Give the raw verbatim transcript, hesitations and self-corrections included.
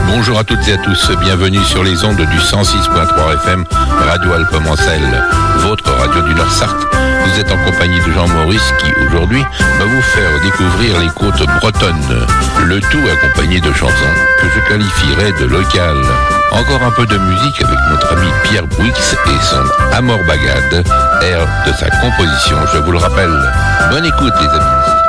Bonjour à toutes et à tous, bienvenue sur les ondes du cent six point trois F M, Radio Alpemancelle, votre radio du Nord-Sarthe. Vous êtes en compagnie de Jean Maurice qui, aujourd'hui, va vous faire découvrir les côtes bretonnes. Le tout accompagné de chansons que je qualifierais de locales. Encore un peu de musique avec notre ami Pierre Bouix et son Amor Bagad, air de sa composition, je vous le rappelle. Bonne écoute les amis.